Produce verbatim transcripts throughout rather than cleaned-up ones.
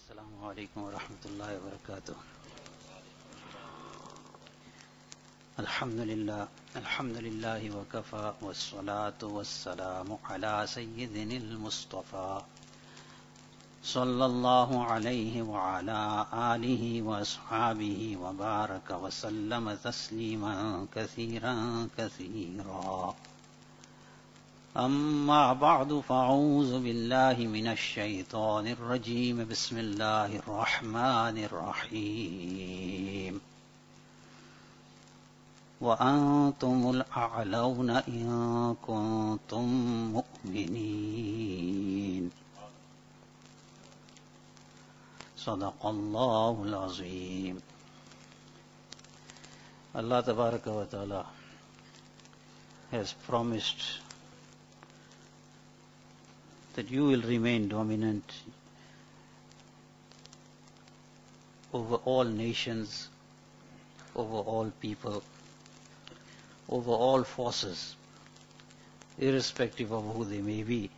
Assalamu alaikum wa rahmatullahi wa barakatuh. Alhamdulillah, alhamdulillahi wa kafa wa salatu wa salamu ala sayyidinil Mustafa sallallahu alayhi wa ala alihi wa ashabihi wa baraka wa sallama tasliman kathiran kathira. أما بعد فأعوذ بالله من الشيطان الرجيم بسم الله الرحمن الرحيم وأنتم الأعلون إن كنتم مؤمنين صدق الله العظيم. Allah Tabaraka wa Ta'ala has promised that you will remain dominant over all nations, over all people, over all forces, irrespective of who they may be.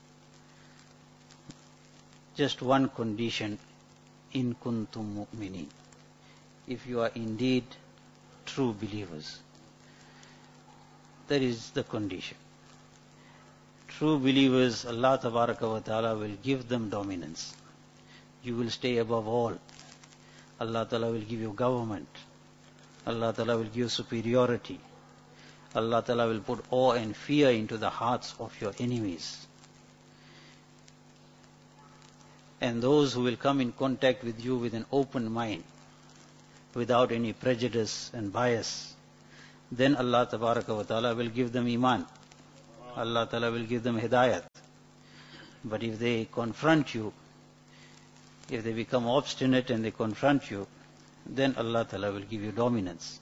Just one condition, in kuntum mu'minin, if you are indeed true believers. That is the condition. True believers, Allah Tabaraka wa Ta'ala will give them dominance. You will stay above all. Allah Ta'ala will give you government. Allah Ta'ala will give you superiority. Allah Ta'ala will put awe and fear into the hearts of your enemies. And those who will come in contact with you with an open mind, without any prejudice and bias, then Allah Tabaraka wa Ta'ala will give them iman. Allah Ta'ala will give them hidayat. But if they confront you, if they become obstinate and they confront you, then Allah Ta'ala will give you dominance.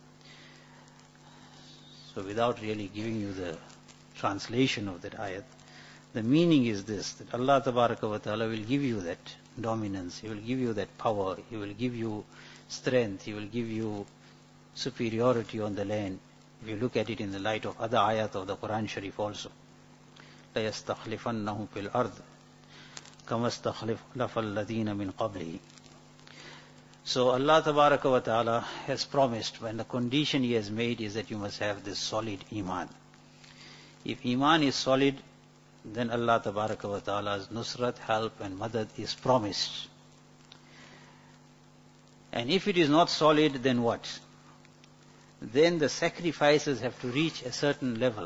So without really giving you the translation of that ayat, the meaning is this, that Allah Tabaraka wa Ta'ala will give you that dominance, He will give you that power, He will give you strength, He will give you superiority on the land. If you look at it in the light of other ayat of the Quran Sharif also. لَيَسْتَخْلِفَنَّهُمْ فِي الْأَرْضِ كَمَا اسْتَخْلَفَ الَّذِينَ مِنْ قَبْلِهِ. So Allah Tabaraka wa Ta'ala has promised, when the condition He has made is that you must have this solid iman. If iman is solid, then Allah Tabaraka wa Ta'ala's nusrat, help and madad is promised. And if it is not solid, then what? Then the sacrifices have to reach a certain level,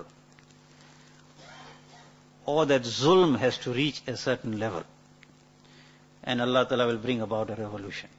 or that zulm has to reach a certain level, and Allah Ta'ala will bring about a revolution.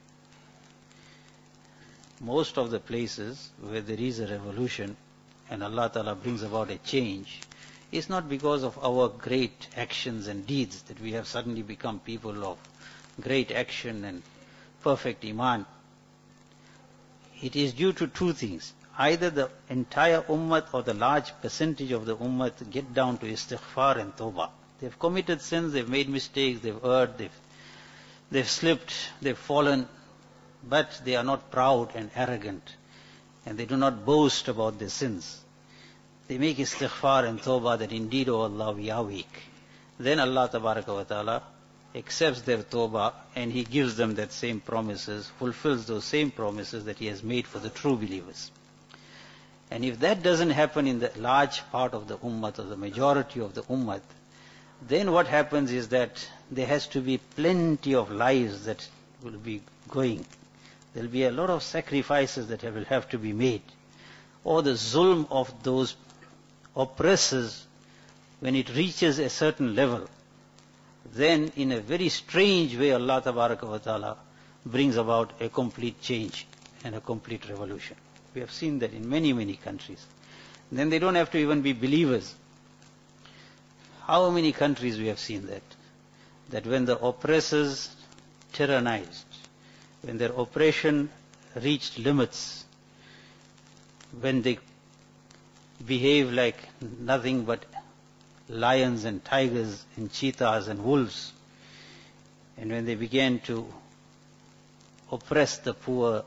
Most of the places where there is a revolution and Allah Ta'ala brings about a change, it's not because of our great actions and deeds that we have suddenly become people of great action and perfect iman. It is due to two things. Either the entire ummah or the large percentage of the ummah get down to istighfar and tawbah. They've committed sins, they've made mistakes, they've erred, they've, they've slipped, they've fallen, but they are not proud and arrogant, and they do not boast about their sins. They make istighfar and tawbah that indeed, O Allah, we are weak. Then Allah Tabaraka wa Ta'ala accepts their tawbah and He gives them that same promises, fulfills those same promises that He has made for the true believers. And if that doesn't happen in the large part of the ummah, or the majority of the ummah, then what happens is that there has to be plenty of lives that will be going. There will be a lot of sacrifices that will have to be made. Or the zulm of those oppressors, when it reaches a certain level, then in a very strange way Allah Tabaraka wa Ta'ala brings about a complete change and a complete revolution. We have seen that in many, many countries. Then they don't have to even be believers. How many countries we have seen that? That when the oppressors tyrannized, when their oppression reached limits, when they behave like nothing but lions and tigers and cheetahs and wolves, and when they began to oppress the poor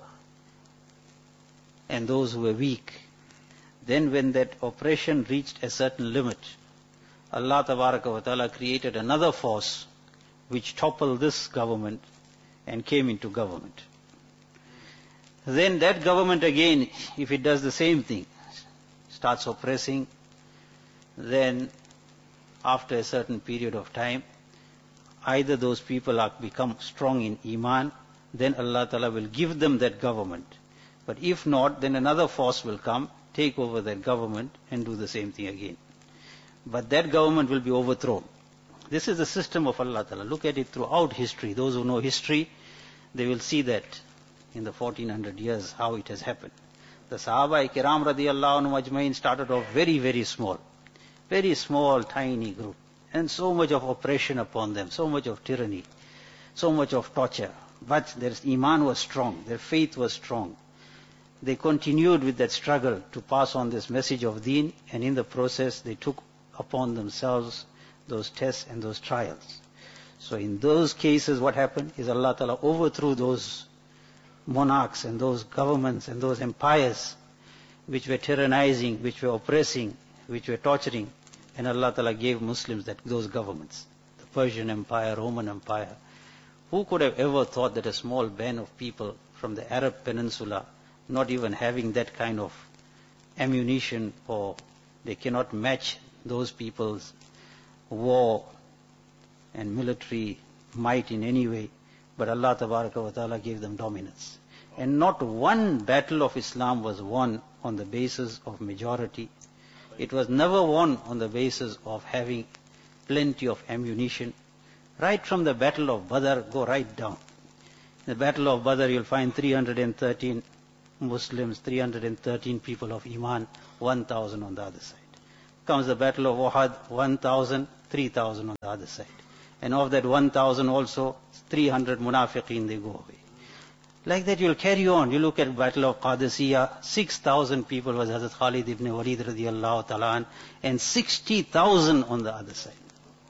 and those who were weak, then when that oppression reached a certain limit, Allah Tabaraka wa Ta'ala created another force which toppled this government and came into government. Then that government again, if it does the same thing, starts oppressing, then after a certain period of time, either those people are become strong in Iman, then Allah Ta'ala will give them that government. But if not, then another force will come, take over that government and do the same thing again. But that government will be overthrown. This is the system of Allah Ta'ala. Look at it throughout history. Those who know history, they will see that in the fourteen hundred years, how it has happened. The Sahaba Kiram radiyallahu anhum ajmain started off very, very small. Very small, tiny group. And so much of oppression upon them, so much of tyranny, so much of torture. But their Iman was strong, their faith was strong. They continued with that struggle to pass on this message of Deen, and in the process they took upon themselves those tests and those trials. So in those cases what happened is Allah Ta'ala overthrew those monarchs and those governments and those empires which were tyrannizing, which were oppressing, which were torturing, and Allah Ta'ala gave Muslims that those governments. The Persian Empire, Roman Empire. Who could have ever thought that a small band of people from the Arab Peninsula, not even having that kind of ammunition, or they cannot match those people's war and military might in any way, but Allah Tabaraka wa Ta'ala gave them dominance. And not one battle of Islam was won on the basis of majority. It was never won on the basis of having plenty of ammunition. Right from the battle of Badr, go right down. In the battle of Badr, you'll find three hundred thirteen Muslims, three hundred thirteen people of Iman, one thousand on the other side. Comes the battle of Uhud, one thousand, three thousand on the other side. And of that one thousand also, three hundred munafiqeen, they go away. Like that you'll carry on. You look at battle of Qadisiyah, six thousand people was Hazrat Khalid ibn Walid radiyallahu ta'ala an, and sixty thousand on the other side.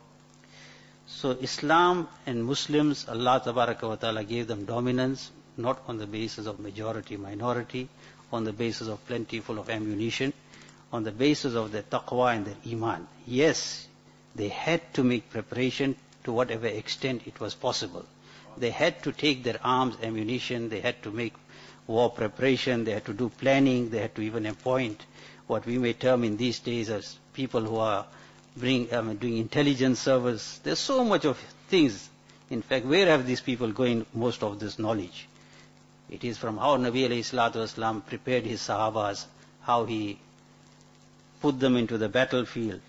So Islam and Muslims, Allah Tabaraka wa Ta'ala gave them dominance, not on the basis of majority, minority, on the basis of plentiful of ammunition, on the basis of their taqwa and their iman. Yes, they had to make preparation to whatever extent it was possible. They had to take their arms, ammunition, they had to make war preparation, they had to do planning, they had to even appoint what we may term in these days as people who are bring, um, doing intelligence service. There's so much of things. In fact, where have these people gained most of this knowledge? It is from how Nabi alayhi salatu wasalam prepared his sahabas, how he put them into the battlefield,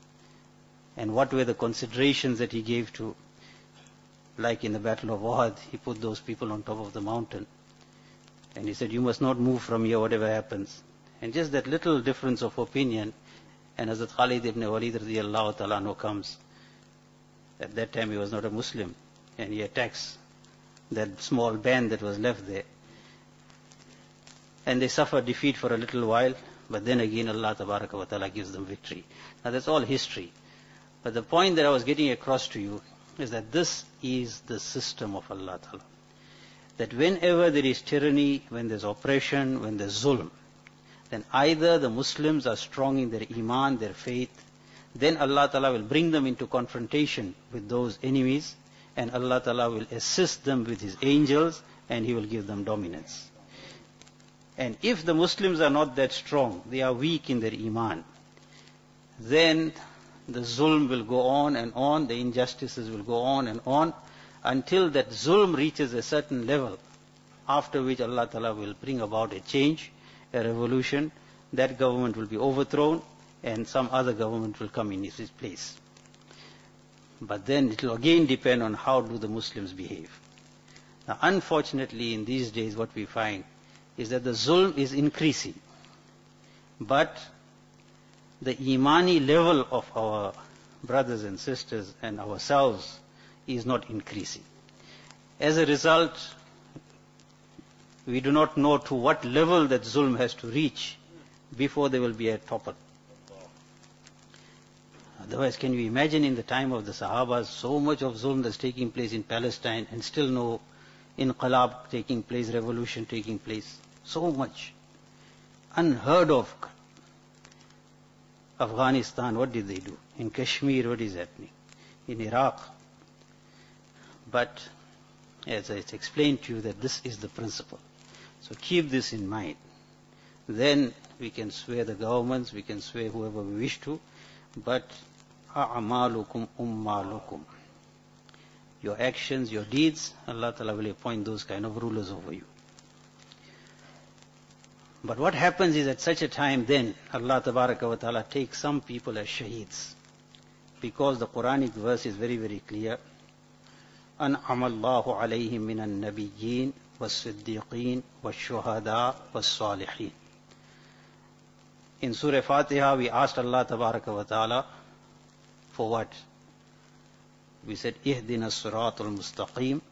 and what were the considerations that he gave to, like in the battle of Uhud, he put those people on top of the mountain. And he said, you must not move from here, whatever happens. And just that little difference of opinion, and Hazrat Khalid ibn Walid radiyallahu ta'ala anhu comes. At that time he was not a Muslim, and he attacks that small band that was left there. And they suffer defeat for a little while, but then again Allah Tabaraka wa Ta'ala gives them victory. Now that's all history. But the point that I was getting across to you is that this is the system of Allah Ta'ala. That whenever there is tyranny, when there's oppression, when there's zulm, then either the Muslims are strong in their iman, their faith, then Allah Ta'ala will bring them into confrontation with those enemies, and Allah Ta'ala will assist them with His angels, and He will give them dominance. And if the Muslims are not that strong, they are weak in their iman, then the zulm will go on and on, the injustices will go on and on, until that zulm reaches a certain level, after which Allah Ta'ala will bring about a change, a revolution. That government will be overthrown, and some other government will come in its place. But then it will again depend on how do the Muslims behave. Now unfortunately in these days what we find is that the zulm is increasing, but the imani level of our brothers and sisters and ourselves is not increasing. As a result, we do not know to what level that zulm has to reach before there will be a topper. Otherwise, can you imagine in the time of the Sahabas, so much of zulm that's taking place in Palestine and still no inqilab taking place, revolution taking place? So much. Unheard of. Afghanistan, what did they do? In Kashmir, what is happening? In Iraq. But as I explained to you, that this is the principle. So keep this in mind. Then we can sway the governments, we can sway whoever we wish to, but a'malukum ummalukum. Your actions, your deeds, Allah Ta'ala will appoint those kind of rulers over you. But what happens is at such a time then, Allah Tabaraka wa Ta'ala takes some people as shaheeds. Because the Quranic verse is very, very clear. أَنْعَمَ اللَّهُ عَلَيْهِمْ مِنَ النَّبِيِّينَ وَالصِّدِّيقِينَ وَالشُّهَدَاءِ وَالصَّالِحِينَ. In Surah Fatiha, we asked Allah Tabaraka wa Ta'ala for what? We said, اهدنا الصراط المستقيم.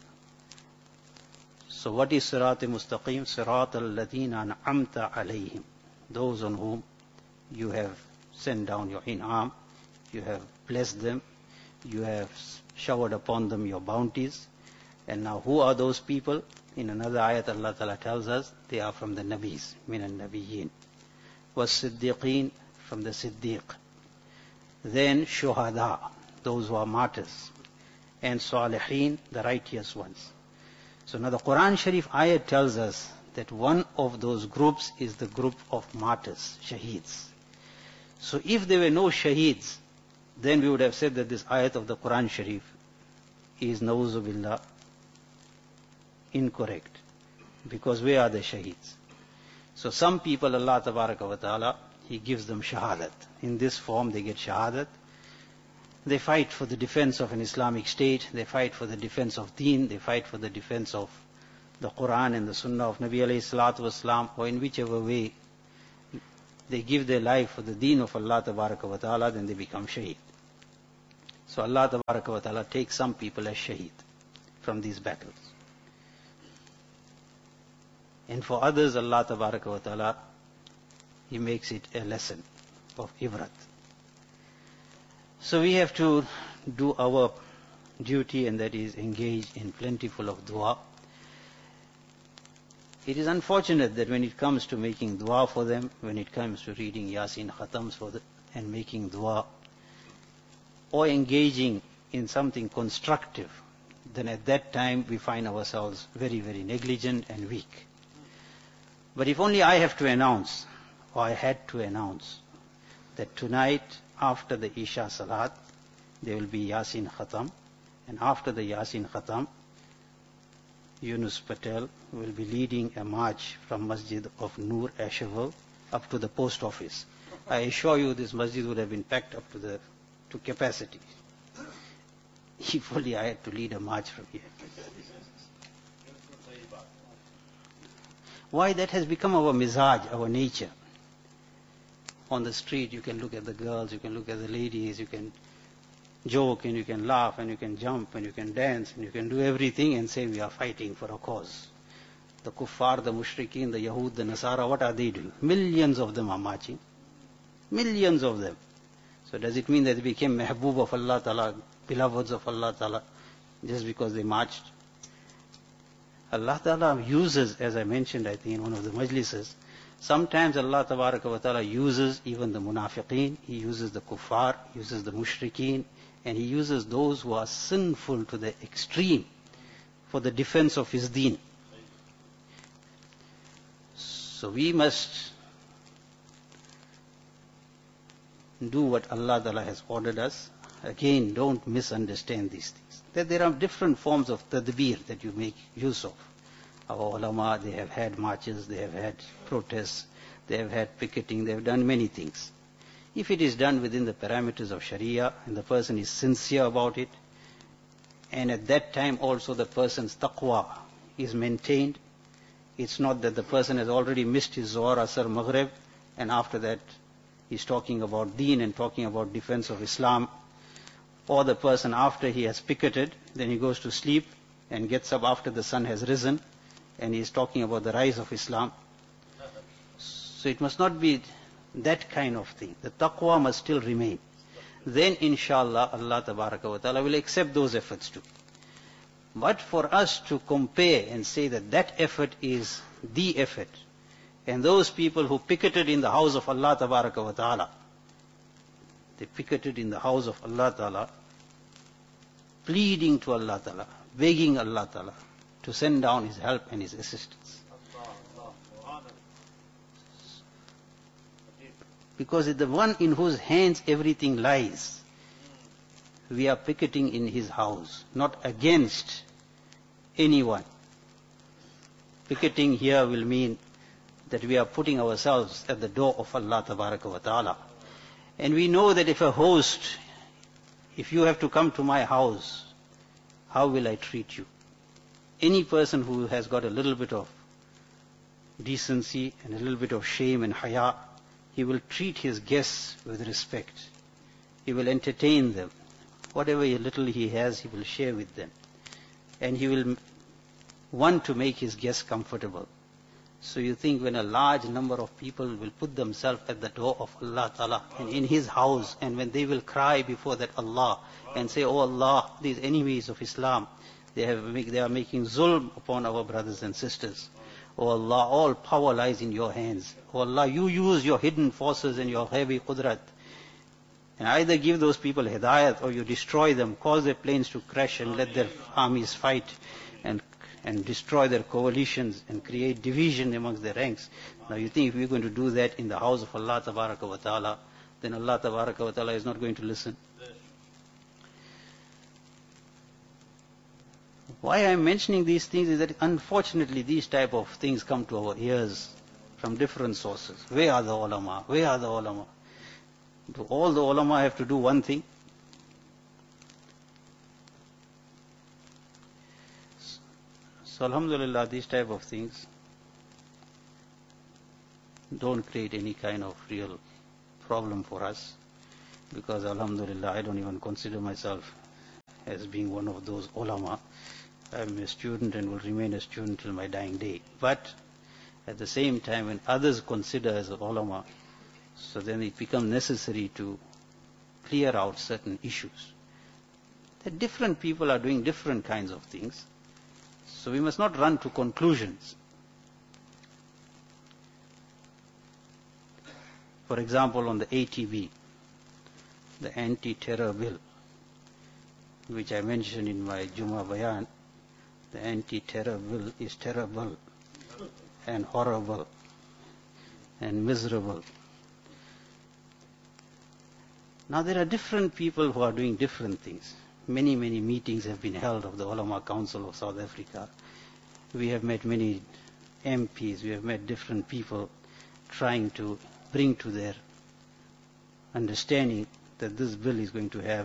So what is Sirat al-Mustaqim? Sirat al-Ladina an'amta alayhim. Those on whom you have sent down your in'am, you have blessed them, you have showered upon them your bounties. And now who are those people? In another ayat Allah Ta'ala tells us, they are from the Nabis, min al-Nabiyyin. Was Siddiqeen, from the Siddiq. Then Shuhada, those who are martyrs. And Salihin, the righteous ones. So now the Quran Sharif ayat tells us that one of those groups is the group of martyrs, shaheeds. So if there were no shaheeds, then we would have said that this ayat of the Quran Sharif is na'uzu billah incorrect. Because where are the shaheeds? So some people, Allah Tabaraka wa Ta'ala, He gives them shahadat. In this form they get shahadat. They fight for the defense of an Islamic state, they fight for the defense of deen, they fight for the defense of the Quran and the Sunnah of Nabi alayhi salatu wasalam, or in whichever way they give their life for the deen of Allah Tabaraka wa Ta'ala, then they become shaheed. So Allah Tabaraka wa Ta'ala takes some people as shaheed from these battles. And for others, Allah Tabaraka wa Ta'ala, He makes it a lesson of ibrat. So we have to do our duty, and that is engage in plentiful of dua. It is unfortunate that when it comes to making dua for them, when it comes to reading Yasin Khatams for them and making dua, or engaging in something constructive, then at that time we find ourselves very, very negligent and weak. But if only I have to announce, or I had to announce, that tonight, after the Isha Salat, there will be Yasin Khatam, and after the Yasin Khatam, Yunus Patel will be leading a march from Masjid of Noor Ashaval up to the post office. I assure you this masjid would have been packed up to the to capacity. If only I had to lead a march from here. Why? That has become our mizaj, our nature. On the street, you can look at the girls, you can look at the ladies, you can joke and you can laugh and you can jump and you can dance and you can do everything and say we are fighting for a cause. The kuffar, the mushrikeen, the Yahud, the Nasara, what are they doing? Millions of them are marching. Millions of them. So does it mean that they became mehboob of Allah Ta'ala, beloveds of Allah Ta'ala, just because they marched? Allah Ta'ala uses, as I mentioned I think in one of the majlises, sometimes Allah Tabaraka wa Ta'ala uses even the munafiqeen, He uses the kuffar, uses the mushrikeen, and He uses those who are sinful to the extreme for the defense of His deen. So we must do what Allah Ta'ala has ordered us. Again, don't misunderstand these things. That there are different forms of tadbir that you make use of. Our ulama, they have had marches, they have had protests, they have had picketing, they have done many things. If it is done within the parameters of Sharia and the person is sincere about it, and at that time also the person's taqwa is maintained, it's not that the person has already missed his Zohar, Asr, Maghrib, and after that he's talking about deen and talking about defense of Islam, or the person after he has picketed, then he goes to sleep and gets up after the sun has risen, and he is talking about the rise of Islam. So it must not be that kind of thing. The taqwa must still remain. Then inshallah Allah Tabaraka wa Ta'ala will accept those efforts too. But for us to compare and say that that effort is the effort, and those people who picketed in the house of Allah Tabaraka wa Ta'ala, they picketed in the house of Allah Ta'ala, pleading to Allah Ta'ala, begging Allah Ta'ala, to send down His help and His assistance. Because it's the one in whose hands everything lies. We are picketing in His house, not against anyone. Picketing here will mean that we are putting ourselves at the door of Allah Tabaraka wa Ta'ala. And we know that if a host, if you have to come to my house, how will I treat you? Any person who has got a little bit of decency and a little bit of shame and haya, he will treat his guests with respect. He will entertain them. Whatever little he has, he will share with them. And he will want to make his guests comfortable. So you think when a large number of people will put themselves at the door of Allah Ta'ala and in His house, and when they will cry before that Allah and say, "Oh Allah, these enemies of Islam, they, have make, they are making zulm upon our brothers and sisters. Oh Allah, all power lies in your hands. Oh Allah, you use your hidden forces and your heavy qudrat. And either give those people hidayat or you destroy them, cause their planes to crash and let their armies fight and and destroy their coalitions and create division amongst their ranks." Now you think if we're going to do that in the house of Allah Tabaraka wa Ta'ala, then Allah Tabaraka wa Ta'ala is not going to listen. Why I'm mentioning these things is that unfortunately these type of things come to our ears from different sources. Where are the ulama? Where are the ulama? Do all the ulama have to do one thing? So alhamdulillah, these type of things don't create any kind of real problem for us, because alhamdulillah, I don't even consider myself as being one of those ulama. I'm a student and will remain a student till my dying day. But at the same time, when others consider as ulama, so then it becomes necessary to clear out certain issues. That different people are doing different kinds of things. So we must not run to conclusions. For example, on the A T B, the anti-terror bill, which I mentioned in my Jummah Bayan, the anti-terror bill is terrible and horrible and miserable. Now there are different people who are doing different things. Many, many meetings have been held of the Ulama Council of South Africa. We have met many M Ps, we have met different people trying to bring to their understanding that this bill is going to have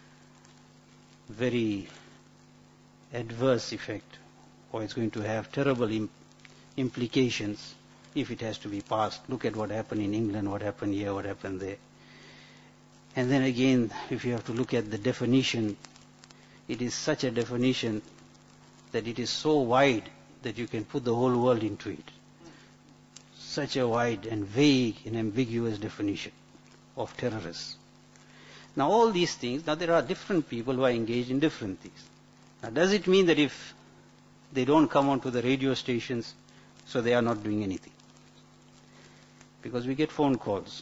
very adverse effect, or it's going to have terrible im- implications if it has to be passed. Look at what happened in England, what happened here, what happened there. And then again, if you have to look at the definition, it is such a definition that it is so wide that you can put the whole world into it. Such a wide and vague and ambiguous definition of terrorists. Now all these things, now there are different people who are engaged in different things. Now does it mean that if they don't come onto the radio stations, so they are not doing anything? Because we get phone calls.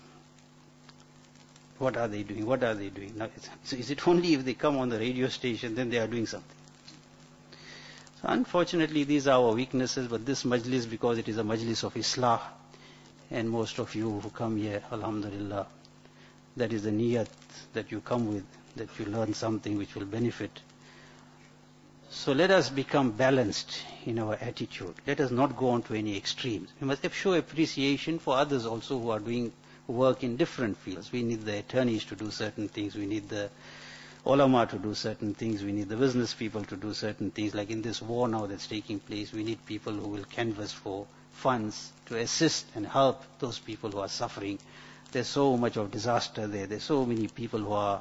What are they doing? What are they doing? Now, so is it only if they come on the radio station, then they are doing something? So unfortunately, these are our weaknesses, but this majlis, because it is a majlis of Islah, and most of you who come here, alhamdulillah, that is the niyat that you come with, that you learn something which will benefit. So let us become balanced in our attitude. Let us not go on to any extremes. We must show appreciation for others also who are doing work in different fields. We need the attorneys to do certain things. We need the ulama to do certain things. We need the business people to do certain things. Like in this war now that's taking place, we need people who will canvass for funds to assist and help those people who are suffering. There's so much of disaster there. There's so many people who are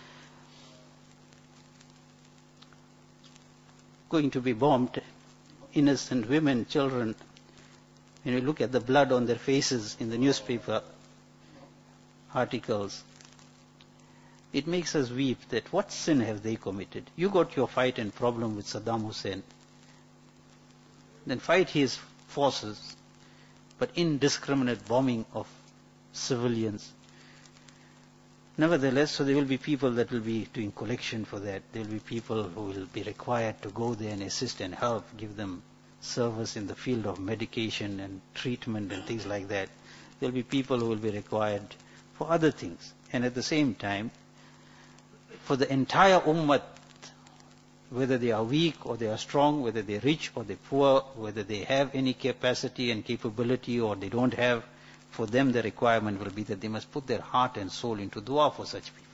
going to be bombed. Innocent women, children. When you look at the blood on their faces in the newspaper articles, it makes us weep that what sin have they committed? You got your fight and problem with Saddam Hussein. Then fight his forces, but indiscriminate bombing of civilians. Nevertheless, so there will be people that will be doing collection for that. There will be people who will be required to go there and assist and help, give them service in the field of medication and treatment and things like that. There will be people who will be required for other things. And at the same time, for the entire ummah, whether they are weak or they are strong, whether they are rich or they are poor, whether they have any capacity and capability or they don't have, for them the requirement will be that they must put their heart and soul into dua for such people.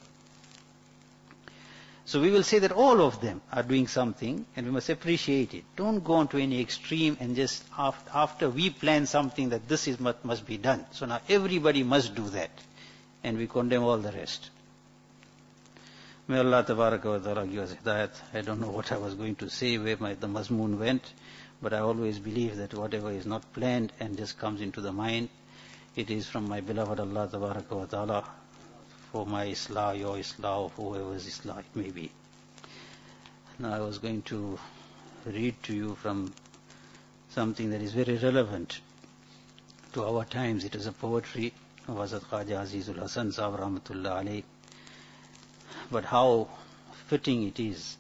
So we will say that all of them are doing something and we must appreciate it. Don't go on to any extreme and just after, after we plan something that this is what must be done. So now everybody must do that and we condemn all the rest. May Allah Tabaraka wa Ta'ala give us hidayat. I don't know what I was going to say, where my, the mazmoon went, but I always believe that whatever is not planned and just comes into the mind, it is from my beloved Allah Tabaraka wa Ta'ala for my Islah, your Islah, or whoever's Islah it may be. Now I was going to read to you from something that is very relevant to our times. It is a poetry of Hazrat Khaja Azizul Hasan Sahib Rahmatullah Alayh. But how fitting it is.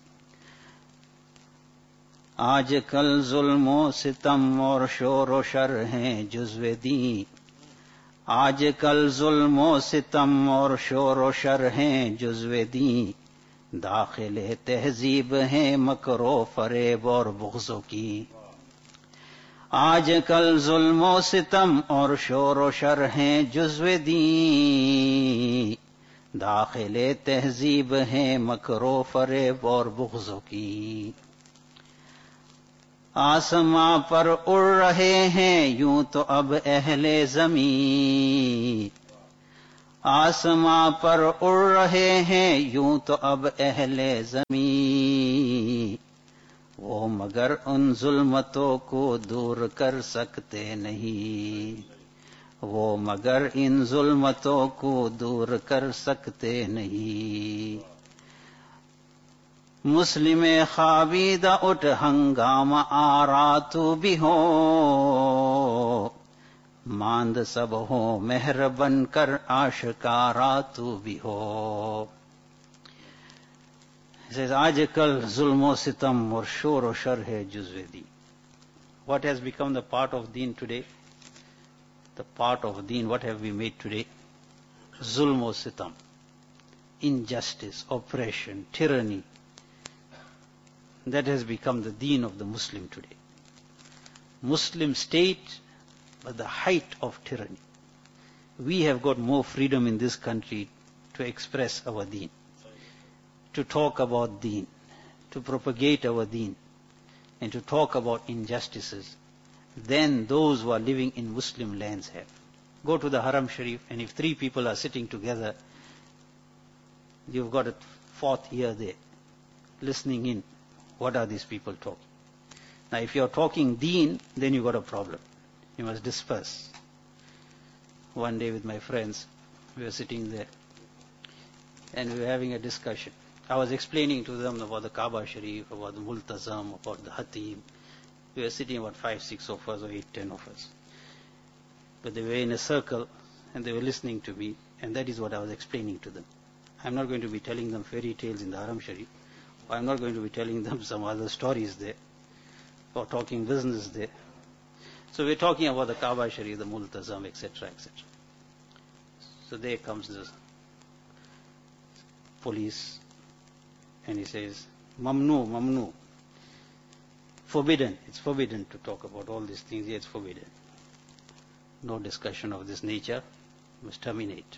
आज कल जुल्मो सितम और शोर sir हैं जुज़्वे दी आज कल जुल्मो सितम और शोर शर हैं जुज़्वे दी दाखिले तहजीब हैं मकरो फरेब और बुग़्ज़ों की आज कल जुल्मो सितम और शोर शर हैं जुज़्वे दी दाखिले तहजीब हैं मकरो फरेब और बुग़्ज़ों की आसमां पर उड़ रहे हैं यूं तो अब अहले ज़मीं आसमां पर उड़ रहे हैं यूं तो अब अहले ज़मीं वो मगर उन जुल्मतों को दूर कर सकते नहीं वो मगर इन जुल्मतों को दूर कर सकते नहीं मुस्लिम खाबीदा उठ हंगामा आरा तू भी हो मांद सब हो मेहर बन कर आशकारा तू भी हो आज कल जुल्मो सितम और शोर और शर है जुज़्वे दी. What has become the part of deen today? The part of deen, what have we made today? Zulmo sitam, injustice, oppression, tyranny. That has become the deen of the Muslim today. Muslim state, but the height of tyranny. We have got more freedom in this country to express our deen, to talk about deen, to propagate our deen, and to talk about injustices than those who are living in Muslim lands have. Go to the Haram Sharif, and if three people are sitting together, you've got a fourth ear there, listening in. What are these people talking? Now, if you're talking deen, then you've got a problem. You must disperse. One day with my friends, we were sitting there, and we were having a discussion. I was explaining to them about the Kaaba Sharif, about the Multazam, about the Hatib. We were sitting about five, six of us, or eight, ten of us. But they were in a circle, and they were listening to me, and that is what I was explaining to them. I'm not going to be telling them fairy tales in the Haram Sharif. I'm not going to be telling them some other stories there, or talking business there. So we're talking about the Kaaba Sharif, the Multazam, et cetera, et cetera. So there comes the police, and he says, Mamnu, Mamnu. Forbidden. It's forbidden to talk about all these things. Yeah, it's forbidden. No discussion of this nature. Must terminate.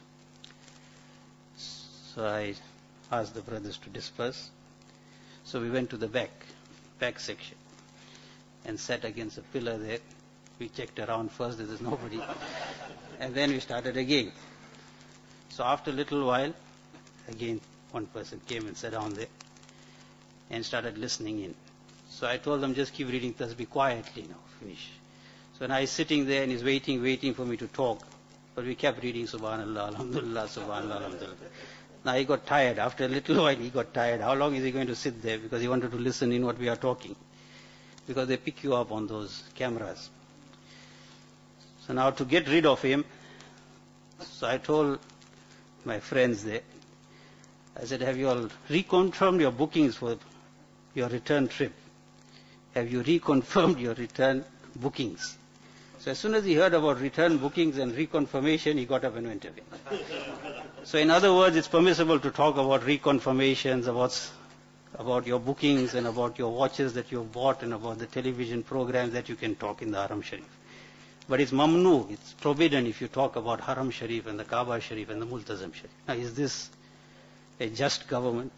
So I asked the brothers to disperse. So we went to the back, back section, and sat against a pillar there. We checked around first, there is nobody. And then we started again. So after a little while, again one person came and sat down there and started listening in. So I told them, just keep reading Tasbih quietly now, finish. So now he's sitting there and he's waiting, waiting for me to talk. But we kept reading Subhanallah, Alhamdulillah, Subhanallah, Alhamdulillah. Now he got tired. After a little while he got tired. How long is he going to sit there? Because he wanted to listen in what we are talking. Because they pick you up on those cameras. So now to get rid of him, so I told my friends there. I said, have you all reconfirmed your bookings for your return trip? Have you reconfirmed your return bookings? So as soon as he heard about return bookings and reconfirmation, he got up and went away. So in other words, it's permissible to talk about reconfirmations, about, about your bookings and about your watches that you've bought and about the television programs that you can talk in the Haram Sharif. But it's mamnu, it's forbidden if you talk about Haram Sharif and the Kaaba Sharif and the Multazam Sharif. Now is this a just government?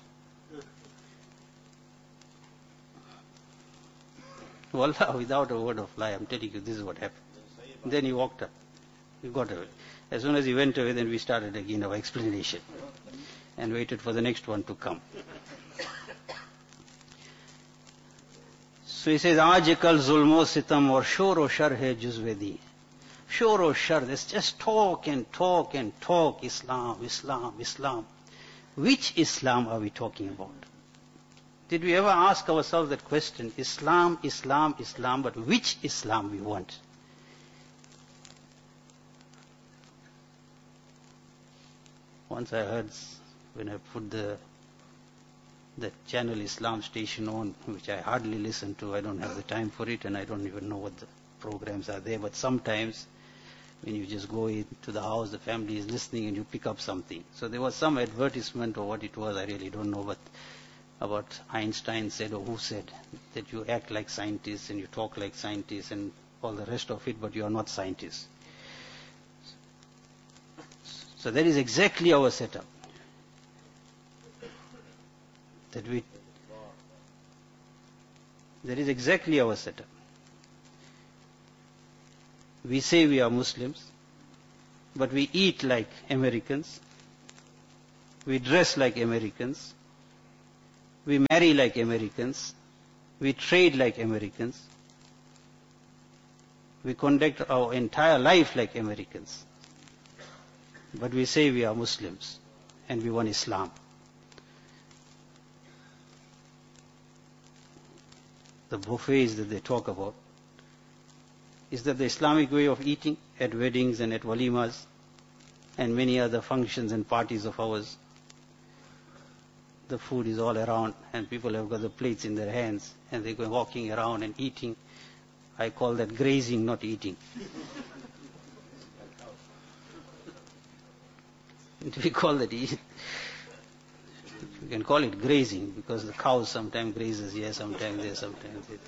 Wallah, without a word of lie, I'm telling you, this is what happened. Then he walked up. He got away. As soon as he went away, then we started again our explanation and waited for the next one to come. So he says, Aaj kal zulmo sitam aur shor o shar hai juzve di. Shor o shar, there's just talk and talk and talk, Islam, Islam, Islam. Which Islam are we talking about? Did we ever ask ourselves that question? Islam, Islam, Islam, but which Islam we want? Once I heard, when I put the the channel Islam station on, which I hardly listen to, I don't have the time for it and I don't even know what the programs are there, but sometimes when you just go into the house, the family is listening and you pick up something. So there was some advertisement or what it was, I really don't know, but about Einstein said or who said that you act like scientists and you talk like scientists and all the rest of it, but you are not scientists. So that is exactly our setup. That we, that is exactly our setup. We say we are Muslims, but we eat like Americans, we dress like Americans, we marry like Americans, we trade like Americans, we conduct our entire life like Americans. But we say we are Muslims and we want Islam. The buffets that they talk about, is that the Islamic way of eating at weddings and at walimas and many other functions and parties of ours? The food is all around and people have got the plates in their hands and they go walking around and eating. I call that grazing, not eating. We call that eating. You can call it grazing because the cows sometimes grazes here, sometimes there, sometimes there.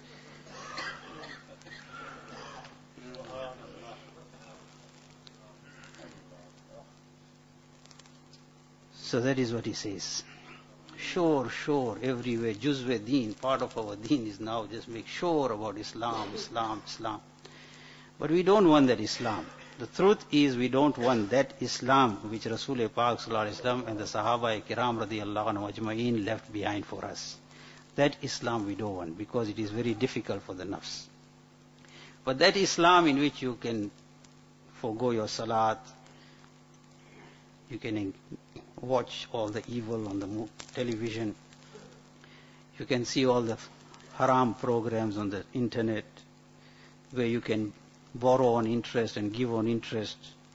So that is what he says. Sure, sure, everywhere. Juzve deen, part of our deen is now just make sure about Islam, Islam, Islam. But we don't want that Islam. The truth is we don't want that Islam which Rasul Pak Sallallahu Alaihi Wasallam and the Sahaba Kiram Radiyallahu Anhu Ajma'in left behind for us. That Islam we don't want because it is very difficult for the nafs. But that Islam in which you can forgo your salat, you can watch all the evil on the television, you can see all the haram programs on the internet where you can borrow on interest and give on interest.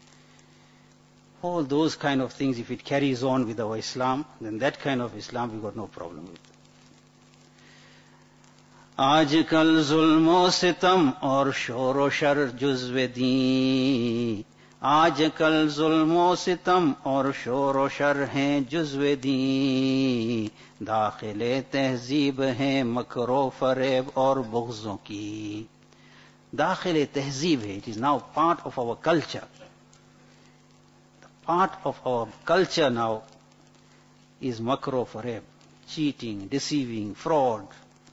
All those kind of things, if it carries on with our Islam, then that kind of Islam we got no problem with. Aaj kal zulmo sitam aur shor shar juzve deen. Aaj kal zulmo sitam aur shor shar hain juzve deen. Daakhile tehzeeb hain makro fareb aur bughzon ki. Dakhil tehzeeb hai, it is now part of our culture. The part of our culture now is makro fareb, cheating, deceiving, fraud,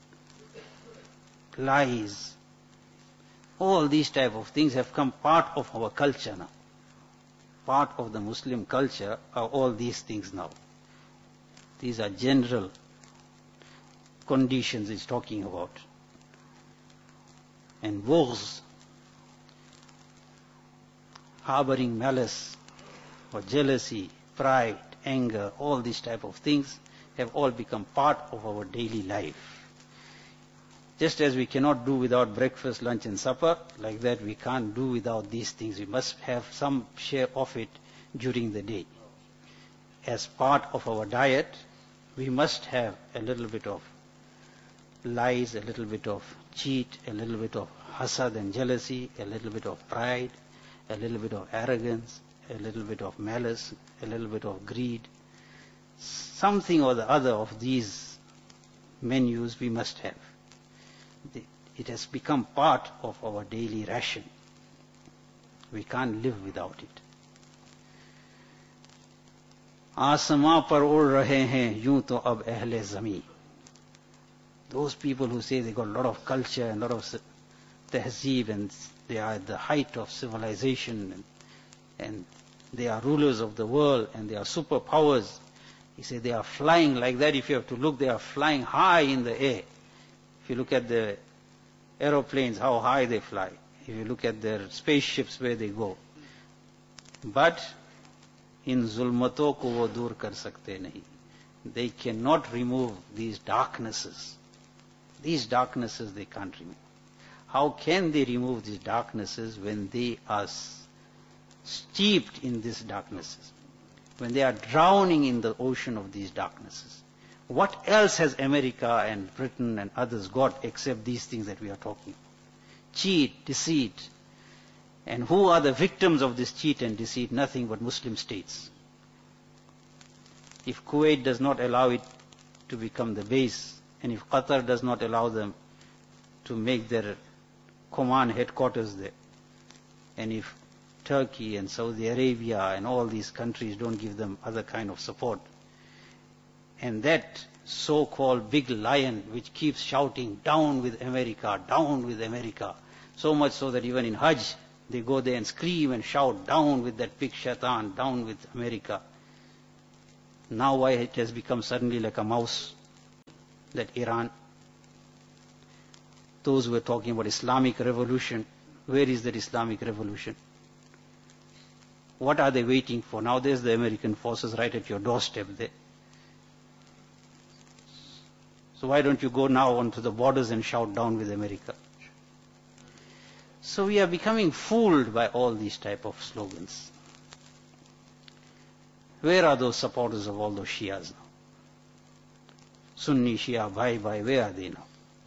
lies. All these type of things have come part of our culture now. Part of the Muslim culture are all these things now. These are general conditions he's talking about. And bughz, harboring malice or jealousy, pride, anger, all these type of things have all become part of our daily life. Just as we cannot do without breakfast, lunch and supper, like that we can't do without these things. We must have some share of it during the day. as part of our diet, we must have a little bit of lies, a little bit of cheat, a little bit of hasad and jealousy, a little bit of pride, a little bit of arrogance, a little bit of malice, a little bit of greed. Something or the other of these menus we must have. It has become part of our daily ration. We can't live without it. आसमां पर उड़ रहे हैं यूं तो अब अहले ज़मीं. Those people who say they got a lot of culture and a lot of tehzeeb and they are at the height of civilization and, and they are rulers of the world and they are superpowers. He said they are flying like that. If you have to look, they are flying high in the air. If you look at the aeroplanes, how high they fly. If you look at their spaceships, where they go. But in zulmaton ko wo dur kar sakte nahi. They cannot remove these darknesses. These darknesses they can't remove. How can they remove these darknesses when they are steeped in these darknesses? When they are drowning in the ocean of these darknesses? What else has America and Britain and others got except these things that we are talking about? Cheat, deceit. And who are the victims of this cheat and deceit? Nothing but Muslim states. If Kuwait does not allow it to become the base, and if Qatar does not allow them to make their command headquarters there, and if Turkey and Saudi Arabia and all these countries don't give them other kind of support, and that so-called big lion which keeps shouting, down with America, down with America, so much so that even in Hajj, they go there and scream and shout, down with that big shaitan, down with America. Now why it has become suddenly like a mouse, that Iran? Those who were talking about Islamic revolution, where is that Islamic revolution? What are they waiting for? Now there's the American forces right at your doorstep there. So why don't you go now onto the borders and shout down with America? So we are becoming fooled by all these type of slogans. Where are those supporters of all those Shias now? Sunni, Shia, bhai, bhai, where are they now?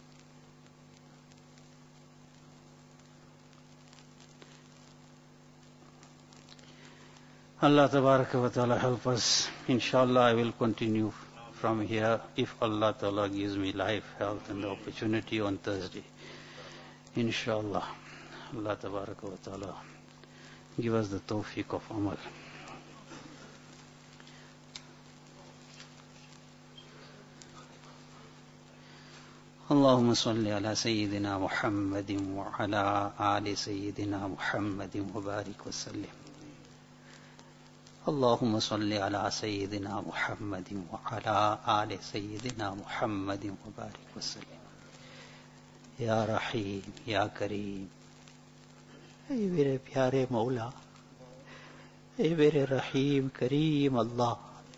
Allah Tabaraka wa Ta'ala help us. Inshallah I will continue from here if Allah Ta'ala gives me life, health and the opportunity on Thursday. Inshallah. Allah Tabaraka wa Ta'ala give us the tawfiq of amal. اللهم صل على سيدنا محمد وعلى آل سيدنا محمد وبارك وسلم. اللهم صل على سيدنا محمد وعلى آل سيدنا محمد وبارك وسلم. يا رحيم يا كريم. اے میرے پیارے مولا, اے میرے رحیم کریم اللہ,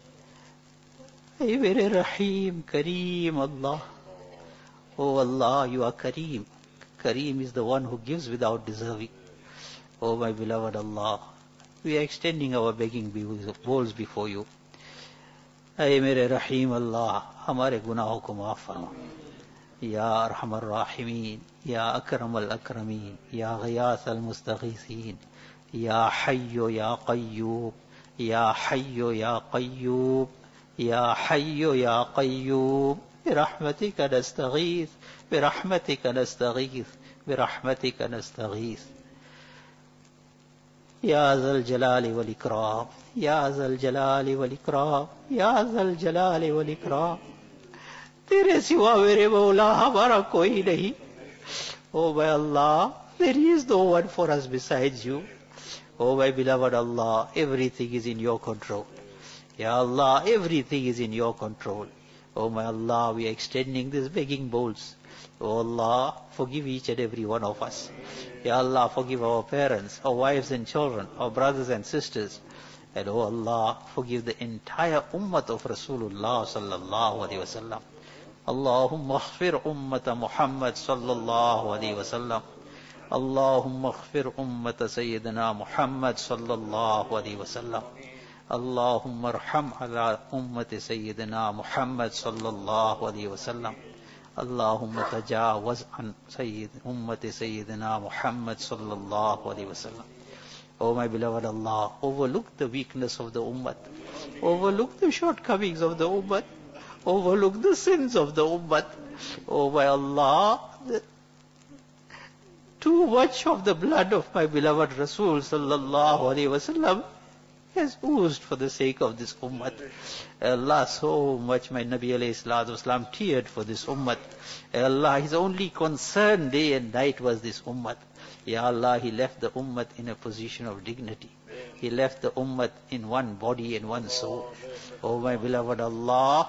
اے میرے رحیم کریم اللہ. Oh Allah, you are Kareem. Kareem is the one who gives without deserving. Oh my beloved Allah, we are extending our begging bowls before you. Ay mere Rahim Allah, hamare gunahon ko maaf farma. Ya Arhamar Rahimin, Ya Akram al-Akramin, Ya Ghiyath al-Mustaghithin, Ya Hayyu Ya Qayyub, Ya Hayyu Ya Qayyub, Ya Hayyu Ya Qayyub. برحمتك نستغيث برحمتك نستغيث برحمتك نستغيث يا ذا الجلال والإكرام يا ذا الجلال والإكرام يا ذا الجلال والإكرام. तेरे सिवा मेरे मौला हमारा कोई नहीं. Oh my Allah, there is no one for us besides you. Oh my beloved Allah, everything is in your control. Ya Allah, everything is in your control. Oh my Allah, we are extending these begging bowls. Oh Allah, forgive each and every one of us. Ya Allah, forgive our parents, our wives and children, our brothers and sisters. And oh Allah, forgive the entire ummah of Rasulullah sallallahu alaihi wasallam. Allahumma aghfir ummata Muhammad sallallahu alaihi wasallam. Allahumma aghfir ummata Sayyidina Muhammad sallallahu alaihi wasallam. Allahumma arham ala ummati Sayyidina Muhammad sallallahu alayhi wa sallam. Allahumma tajawaz an Sayyid ummati Sayyidina Muhammad sallallahu alayhi wa sallam. Oh my beloved Allah, overlook the weakness of the ummah, overlook the shortcomings of the ummah, overlook the sins of the ummah. Oh my Allah, the, too much of the blood of my beloved Rasul sallallahu alayhi wa sallam has oozed for the sake of this ummah. Allah, so much my Nabi alayhi salatu wasalam teared for this ummah. Allah, his only concern day and night was this ummah. Ya Allah, he left the ummah in a position of dignity. He left the ummah in one body and one soul. Oh my beloved Allah,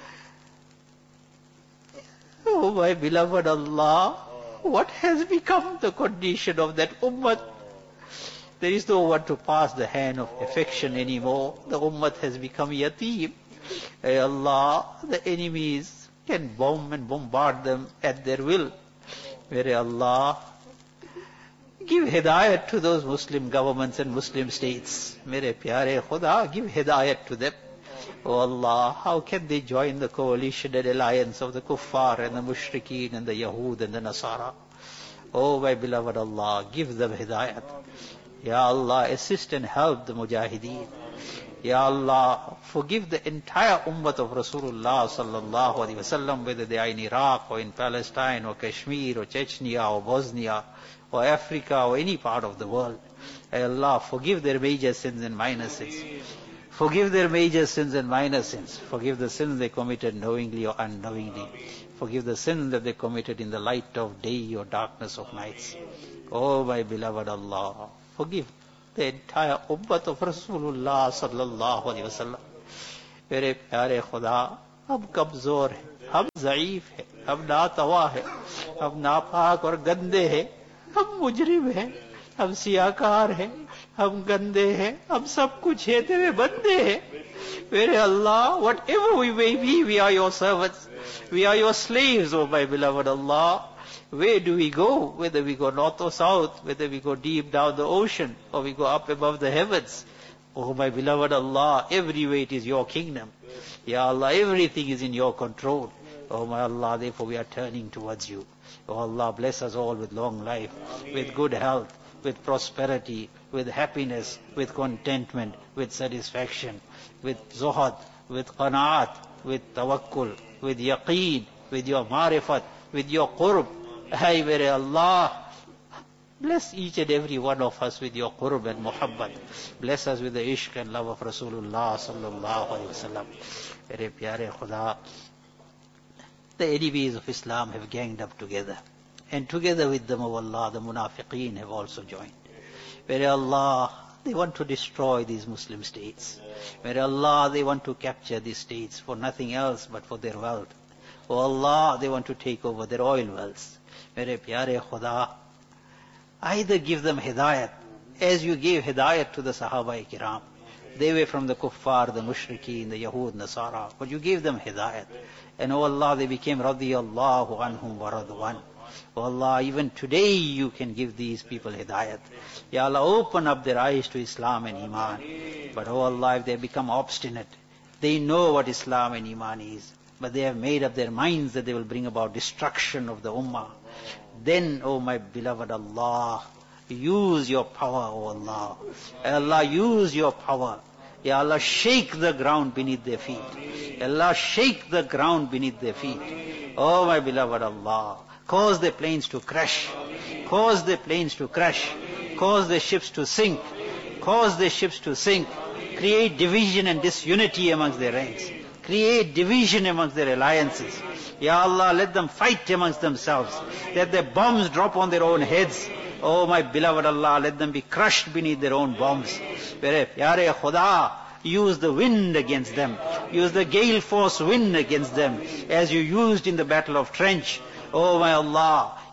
oh my beloved Allah, what has become the condition of that ummah? There is no one to pass the hand of affection anymore. The ummah has become yateem. Ay Allah, the enemies can bomb and bombard them at their will. May Allah give hidayat to those Muslim governments and Muslim states. Mere pyare Khuda, give hidayat to them. Oh Allah, how can they join the coalition and alliance of the kuffar and the mushrikeen and the Yahud and the Nasara? Oh my beloved Allah, give them hidayat. Ya Allah, assist and help the mujahideen. Ya Allah, forgive the entire ummah of Rasulullah sallallahu alaihi wasallam, whether they are in Iraq or in Palestine or Kashmir or Chechnya or Bosnia or Africa or any part of the world. Ya Allah, forgive their major sins and minor sins. Forgive their major sins and minor sins. Forgive the sins they committed knowingly or unknowingly. Forgive the sins that they committed in the light of day or darkness of nights. Oh my beloved Allah, forgive the entire ummah of Rasulullah sallallahu alaihi wasallam. मेरे प्यारे खुदा, हम कमजोर हैं, हम ज़ईफ हैं, हम नातवा हैं, हम नापाक और गंदे हैं, हम मुजरिम हैं, हम सियाकार हैं, हम गंदे हैं, हम सब कुछ है तेरे बंदे हैं. मेरे अल्लाह, whatever we may be, we are your servants, we are your slaves, oh my beloved Allah. Where do we go? Whether we go north or south, whether we go deep down the ocean, or we go up above the heavens. Oh my beloved Allah, every way it is your kingdom. Ya Allah, everything is in your control. Oh my Allah, therefore we are turning towards you. Oh Allah, bless us all with long life, with good health, with prosperity, with happiness, with contentment, with satisfaction, with zuhad, with qanaat, with tawakkul, with yaqeen, with your marifat, with your qurb. Hay mere Allah, bless each and every one of us with your qurb and muhabbat. Bless us with the ishq and love of Rasulullah sallallahu alaihi wasallam. Mere pyare Khuda, the enemies of Islam have ganged up together. And together with them, O Allah, the munafiqeen have also joined. Mere Allah, they want to destroy these Muslim states. Mere Allah, they want to capture these states for nothing else but for their wealth. O Allah, they want to take over their oil wells. Mere pyare Khuda, either give them hidayat, as you gave hidayat to the Sahaba Kiram. They were from the kuffar, the mushrikeen, the Yahud, Nasara, but you gave them hidayat. And O Allah, they became radiyallahu anhum wa radwan. O Allah, even today you can give these people hidayat. Ya Allah, open up their eyes to Islam and Iman. But O Allah, if they become obstinate, they know what Islam and Iman is, but they have made up their minds that they will bring about destruction of the ummah. Then, O my beloved Allah, use your power, O Allah. Allah, use your power. Ya Allah, shake the ground beneath their feet. Ya Allah, shake the ground beneath their feet. Oh my beloved Allah, cause the planes to crash. Cause the planes to crash. Cause the ships to sink. Cause the ships to sink. Create division and disunity amongst their ranks. Create division amongst their alliances. Ya Allah, let them fight amongst themselves. Let their bombs drop on their own heads. Oh my beloved Allah, let them be crushed beneath their own bombs. Mere pyare Khuda, use the wind against them. Use the gale force wind against them, as you used in the battle of Trench. Oh my Allah,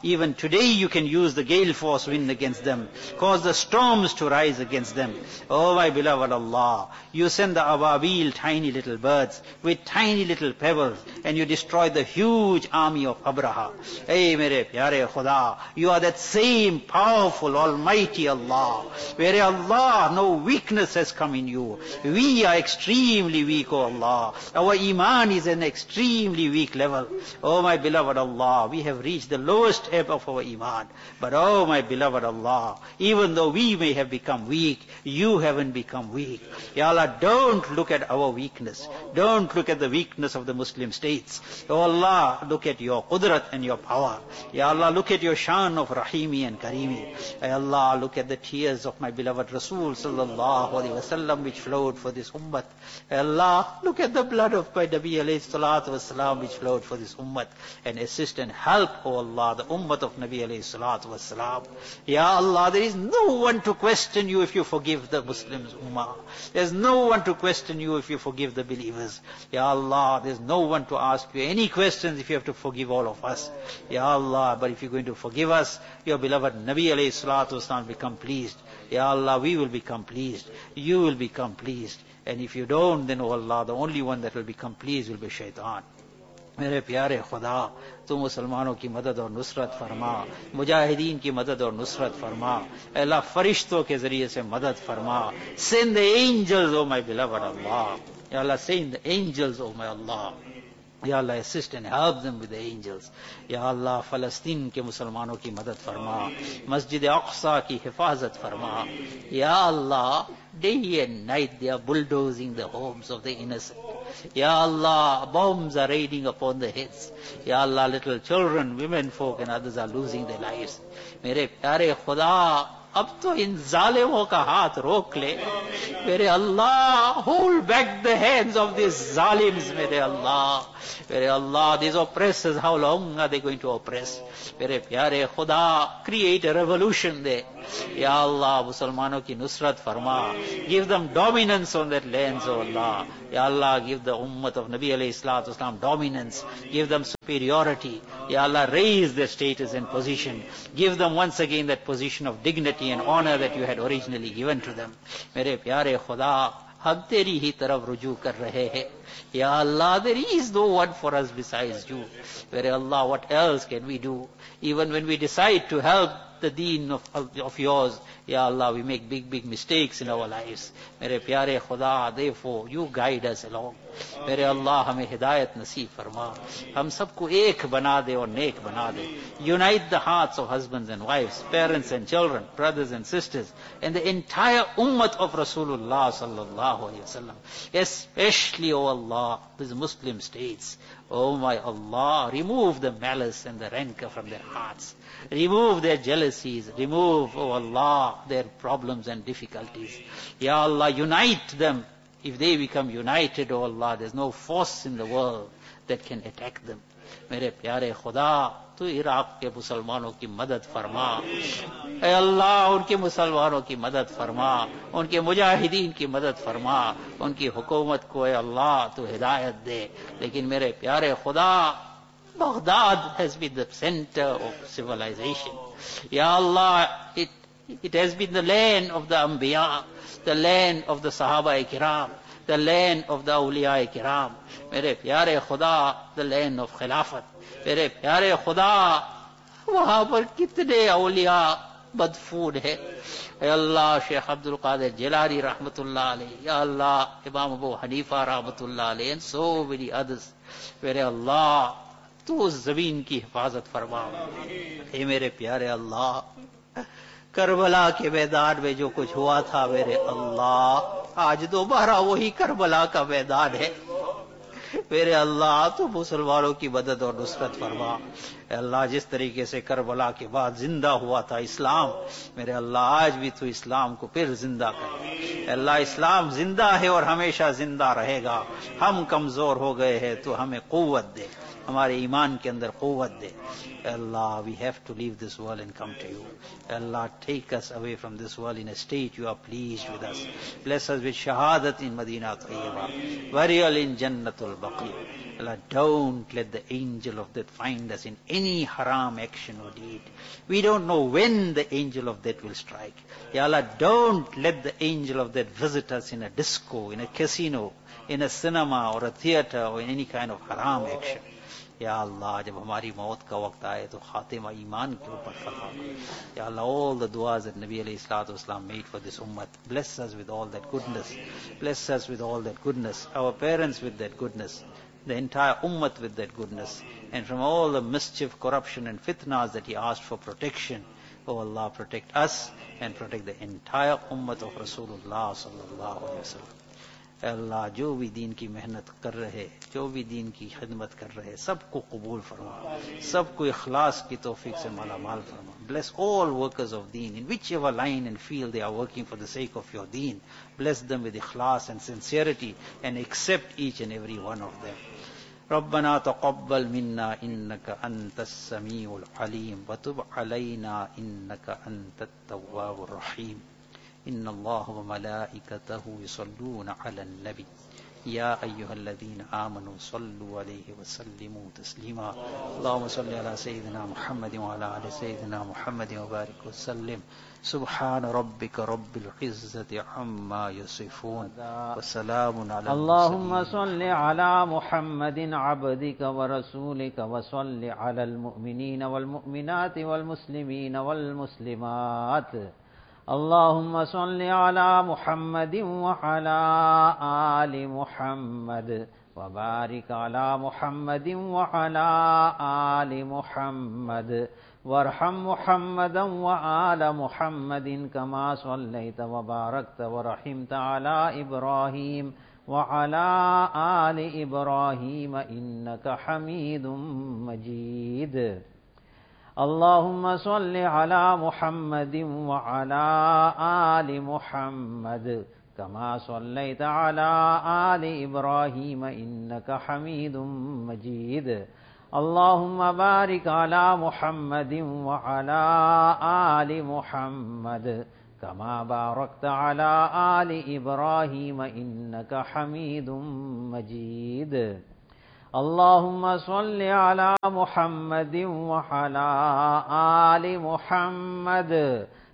even today you can use the gale force wind against them, cause the storms to rise against them. Oh my beloved Allah, you send the ababil, tiny little birds, with tiny little pebbles, and you destroy the huge army of Abraha. Hey mere pyare Khuda, you are that same powerful, almighty Allah, where Allah, no weakness has come in you. We are extremely weak, O Allah. Our iman is an extremely weak level. Oh my beloved Allah, we have reached the lowest ebb of our iman. But oh my beloved Allah, even though we may have become weak, you haven't become weak. Ya Allah, don't look at our weakness. Don't look at the weakness of the Muslim states. Oh Allah, look at your qudrat and your power. Ya Allah, look at your shan of Rahimi and Karimi. Ya Allah, look at the tears of my beloved Rasul sallallahu alaihi wasallam which flowed for this ummah. Ya Allah, look at the blood of my Nabi alayhi salatu wasalam which flowed for this ummah, and assist and help, O Allah, the ummah of Nabi alayhi salatu wasalam. Ya Allah, there is no one to question you if you forgive the Muslims ummah. There's no one to question you if you forgive the believers. Ya Allah, there's no one to ask you any questions if you have to forgive all of us. Ya Allah, but if you're going to forgive us, your beloved Nabi alayhi salatu wasalam become pleased. Ya Allah, we will become pleased. You will become pleased. And if you don't, then, oh Allah, the only one that will become pleased will be shaitan. मेरे प्यारे खुदा, तू मुसलमानों की मदद और नुसरत फरमा, मुजाहिदीन की मदद और नुसरत फरमा, अल्लाह फरिश्तों के जरिए से मदद फरमा. Send the angels, oh my beloved Allah. Ya Allah, send the angels, oh my Allah. Ya Allah, assist and help them with the angels. Ya Allah, Palestine के मुसलमानों की मदद फरमा, मस्जिद अक़सा की हिफाजत फरमा. Ya Allah, day and night they are bulldozing the homes of the innocent. Ya Allah, bombs are raining upon the heads. Ya Allah, little children, women folk and others are losing their lives. मेरे प्यारे खुदा, अब तो इन जालिमों का हाथ रोक ले. मेरे अल्लाह, hold back the hands of these zalims, मेरे अल्लाह. मेरे अल्लाह, these oppressors, how long are they going to oppress? मेरे प्यारे खुदा, create a revolution there. Ya Allah, मुसलमानों की नुसरत फरमा. Give them dominance on that lands, oh Allah. Ya Allah, give the ummah of Nabi alayhi salatu wasalam dominance. Give them superiority. Ya Allah, raise their status and position. Give them once again that position of dignity and honor that you had originally given to them. मेरे प्यारे खुदा, हम तेरी ही तरफ रुजू कर रहे हैं. Ya Allah, there is no one for us besides you. Where Allah, what else can we do? Even when we decide to help the deen of, of, of yours, Ya Allah, we make big, big mistakes in our lives. Mere pyare Khuda, therefore, you guide us along. Mere Allah, hame hidayat naseeb farma. Hum sabko ek bana de aur neek bana de. Unite the hearts of husbands and wives, parents and children, brothers and sisters, and the entire ummah of Rasulullah sallallahu alaihi wasallam. Especially, O Allah, these Muslim states. Oh my Allah, remove the malice and the rancor from their hearts. Remove their jealousies. Remove, oh Allah, their problems and difficulties. Ya Allah, unite them. If they become united, oh Allah, there's no force in the world that can attack them. मेरे प्यारे खुदा, तू Iraq के मुसलमानों की मदद फरमा. ऐ अल्लाह, उनके मुसलमानों की मदद फरमा, उनके मुजाहिदीन की मदद फरमा, उनकी हुकूमत को ऐ अल्लाह तू हिदायत दे. लेकिन मेरे प्यारे खुदा, Baghdad has been the center of civilization. Ya Allah, it, it has been the land of the Anbiya, the land of the Sahaba Kiram, the land of the Awliya Kiram. Mere pyare Khuda, the land of Khilafat. Mere pyare Khuda, wahan par kitne Awliya madfoon hai. Ya Allah, Shaykh Abdul Qadir Jilani Rahmatullah alayhi, Ya Allah, Imam Abu Hanifa Rahmatullah alayhi, and so many others. Mere Allah, तू उस जमीन की हिफाजत फरमा. हे मेरे प्यारे अल्लाह, Karbala के मैदान में जो कुछ हुआ था मेरे अल्लाह, आज दोबारा वही करबला का मैदान है. मेरे अल्लाह, तू मुसलमानों की मदद और नुसरत फरमा. अल्लाह, जिस तरीके से करबला के बाद जिंदा हुआ था इस्लाम, मेरे अल्लाह, आज भी तू इस्लाम को फिर जिंदा कर. अल्लाह, इस्लाम जिंदा है और हमेशा जिंदा रहेगा. हम कमजोर हो गए हैं, तू हमें कुव्वत दे, हमारे ईमान के अंदर कुव्वत दे. Allah, we have to leave this world and come to you. Allah, take us away from this world in a state you are pleased with us. Bless us with shahadat in Madinah Tayyibah, burial in Jannatul Baqi. Allah, don't let the angel of death find us in any haram action or deed. We don't know when the angel of death will strike. Ya Allah, don't let the angel of death visit us in a disco, in a casino, in a cinema or a theater or in any kind of haram action. Ya Allah, जब हमारी मौत का वक्त आए तो खातिमा ईमान के ऊपर फरमा करो. Ya Allah, all the du'as that Nabi alayhi salatu wasalam made for this ummah, bless us with all that goodness. Bless us with all that goodness. Our parents with that goodness. The entire ummah with that goodness. And from all the mischief, corruption and fitnas that he asked for protection. Oh Allah, protect us and protect the entire ummah of Rasulullah sallallahu alaihi wasallam. अल्लाह जो भी दीन की मेहनत कर रहे, जो भी दीन की खिदमत कर रहे, सबको कबूल फरमा, सबको इखलास की तौफीक से मालामाल फरमा. Bless all workers of deen in whichever line and field they are working for the sake of your deen. Bless them with ikhlas and sincerity and accept each and every one of them. ربنا تقبل منا إنك أنت السميع العليم وتب علينا إنك أنت التواب الرحيم. إن الله وملائكته يصلون على النبي يا أيها الذين آمنوا صلوا عليه وسلموا تسليما. اللهم صل على سيدنا محمد وعلى آل سيدنا محمد وبارك وسلم. سبحان ربك رب العزة عما يصفون وسلام على اللهم صل على محمد عبدك ورسولك وصل على المؤمنين والمؤمنات والمسلمين والمسلمات. اللهم صل على محمد وعلى آل محمد وبارك على محمد وعلى آل محمد وارحم محمدا وآل محمد كما صليت وباركت ورحمت على إبراهيم وعلى آل إبراهيم إنك حميد مجيد. اللهم صل على محمد وعلى آل محمد كما صليت على آل إبراهيم إنك حميد مجيد. اللهم بارك على محمد وعلى آل محمد كما باركت على آل إبراهيم إنك حميد مجيد. اللهم صل على محمد وعلى آل محمد